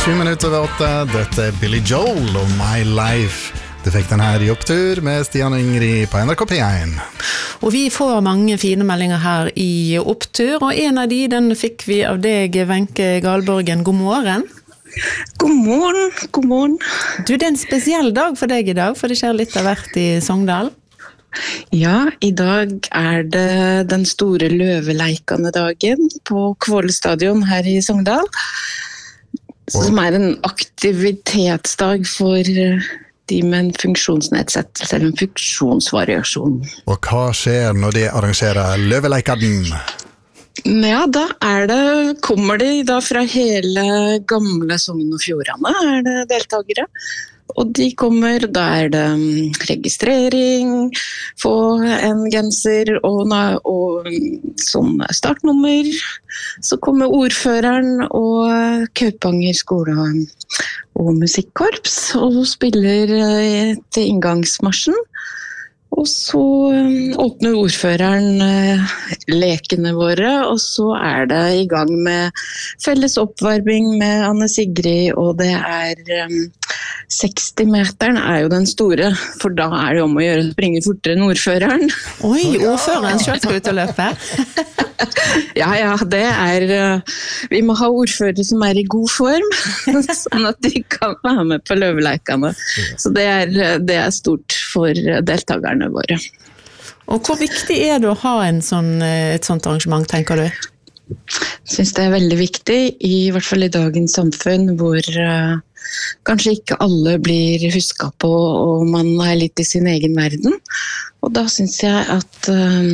7:07. Dette Billy Joel og My Life. Du fikk den her I opptur med Stian og Ingrid på NRK P1. Og vi får mange fine meldinger her I opptur, og en av de, den fikk vi av deg, Wenche Galborgen. God morgen. God morgen, god morgen. Du, det en spesiell dag for deg I dag, for det skjer litt av hvert I Sogndal. Ja, I dag det den store løveleikende dagen på Kvåle stadion her I Sogndal, som en aktivitetsdag for de med en funksjonsnedsettelse eller en funksjonsvariasjon. Og hva skjer når de arrangerer løveleikaden? Ja, da kommer de da fra hele gamle Sogn og Fjordane, det deltagere. Og de kommer, da det registrering, få en genser og som startnummer. Så kommer ordføreren og Kaupanger skole og musikkorps og spiller til inngangsmarsjen. Og så åpner ordføreren lekene våre, og så det I gang med felles oppvarming med Anne Sigrid, og det 60-meteren jo den store, for da det om å gjøre å springe fortere enn ordføreren. Oi, ordføreren selv skal ut og løpe? Ja, det vi må ha ordførere som I god form, sånn at de kan være med på løveleikene. Så det stort for deltakerne våre. Og hvor viktig det å ha et sånt arrangement, tenker du? Jeg synes det veldig viktig, I hvert fall I dagens samfunn, hvor kanskje ikke alle blir husket på, og man litt I sin egen verden. Og da synes jeg at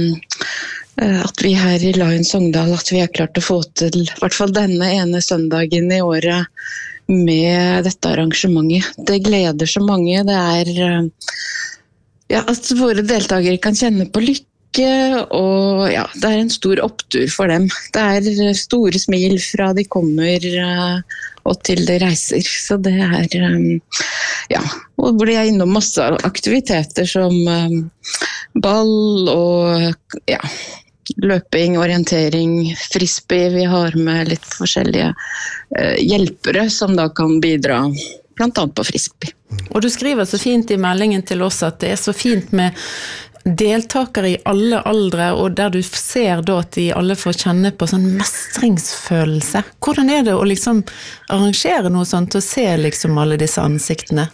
vi her I Lion Sogndal, at vi har klart å få til, I hvert fall denne ene søndagen I året, med dette arrangementet. Det gleder så mange, det at våre deltakere kan kjenne på lykke, og ja, det en stor opptur for dem. Det store smil fra de kommer og til de reiser, så det ja, og hvor de innom masse aktiviteter som ball og ja, løping, orientering, frisbee. Vi har med litt forskjellige hjelpere som da kan bidra blant annet på frisbee. Og du skriver så fint I meldingen til oss at det så fint med deltakere I alle aldre, og der du ser da at de alle får kjenne på sånn mestringsfølelse. Hvordan det å liksom arrangere noe sånt og se liksom alle disse ansiktene?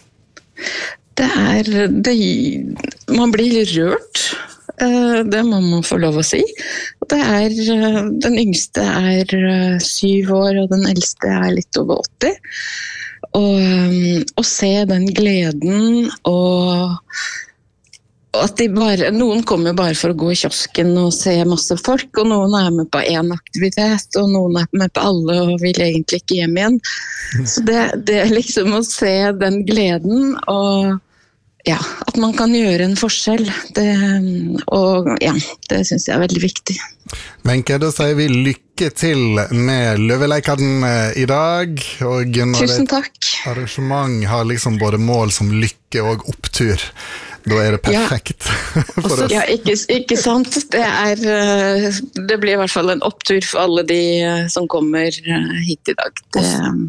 Man blir rørt. Det må man få lov å si. Det den yngste 7 år, og den eldste litt over 80. Og se den gleden, og at noen kommer bare for å gå I kiosken og se masse folk, og noen med på en aktivitet, og noen med på alle og vil egentlig ikke hjem igjen. Så det liksom å se den gleden, og ja, at man kan gjøre en forskjell, og ja, det synes jeg veldig viktig. Wenche, da sier vi lykke til med løveleikaden I dag, og når Tusen takk. Arrangement har liksom både mål som lykke og opptur, da det perfekt. Ja, ja ikke sant. Det blir I hvert fall en opptur for alle de som kommer hit I dag.